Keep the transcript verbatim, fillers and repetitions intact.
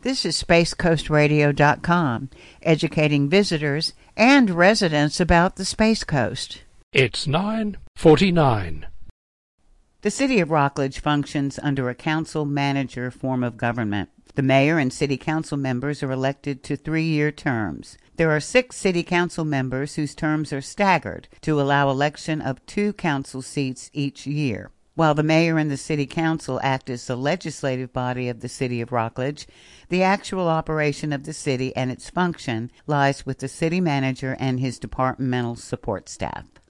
This is space coast radio dot com, educating visitors and residents about the Space Coast. It's nine forty-nine. The City of Rockledge functions under a council-manager form of government. The mayor and city council members are elected to three-year terms. There are six city council members whose terms are staggered to allow election of two council seats each year. While the mayor and the city council act as the legislative body of the City of Rockledge, the actual operation of the city and its function lies with the city manager and his departmental support staff.